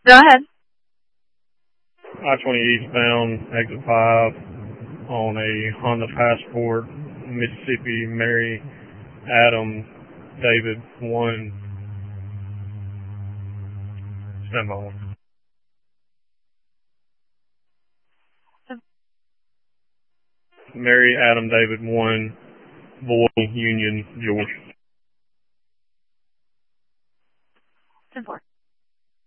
Go ahead. I-20 eastbound, exit 5, on a Honda Passport, Mississippi, Mary, Adam, David, 1. Stand by. Mary, Adam, David, 1. Boy, Union, George. 10-4.